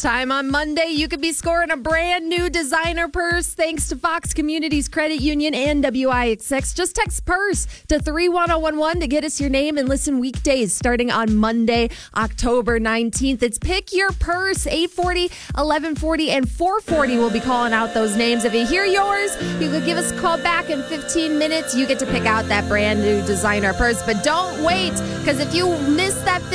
time on Monday, you could be scoring a brand new designer purse thanks to Fox Communities Credit Union and WIXX. Just text PURSE to 31011 to get us your name and listen weekdays starting on Monday, October 19th. It's Pick Your Purse, 840, 1140, and 440. We'll be calling out those names. If you hear yours, you could give us a call back in 15 minutes. You get to pick out that brand new designer purse. But don't wait, because if you miss that